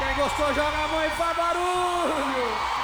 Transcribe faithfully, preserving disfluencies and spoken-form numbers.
Quem gostou, joga a mão e faz barulho.